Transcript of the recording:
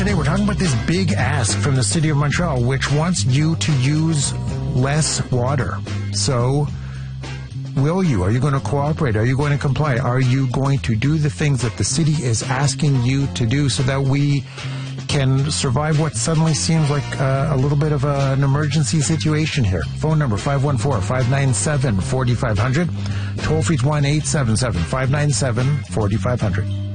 today, we're talking about this big ask from the City of Montreal, which wants you to use less water. So, will you? Are you going to cooperate? Are you going to comply? Are you going to do the things that the city is asking you to do so that we can survive what suddenly seems like a little bit of an emergency situation here? Phone number 514-597-4500. Toll free 1-877-597-4500.